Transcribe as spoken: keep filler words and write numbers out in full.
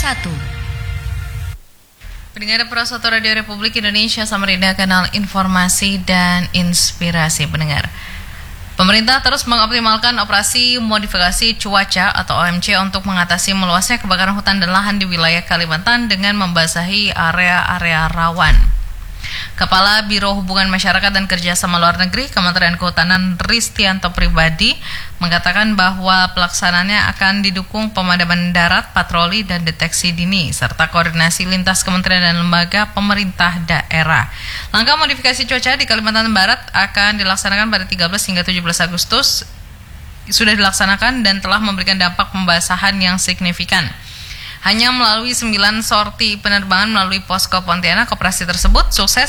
satu. Pendengar Prasoto Radio Republik Indonesia, Samarinda, kanal informasi dan inspirasi pendengar. Pemerintah terus mengoptimalkan operasi modifikasi cuaca atau O M C untuk mengatasi meluasnya kebakaran hutan dan lahan di wilayah Kalimantan dengan membasahi area-area rawan. Kepala Biro Hubungan Masyarakat dan Kerjasama Luar Negeri Kementerian Kehutanan Ristianto Pribadi mengatakan bahwa pelaksanaannya akan didukung pemadaman darat, patroli dan deteksi dini, serta koordinasi lintas kementerian dan lembaga pemerintah daerah. Langkah modifikasi cuaca di Kalimantan Barat akan dilaksanakan pada tiga belas hingga tujuh belas Agustus, sudah dilaksanakan dan telah memberikan dampak pembasahan yang signifikan. Hanya melalui sembilan sorti penerbangan melalui posko Pontianak, operasi tersebut sukses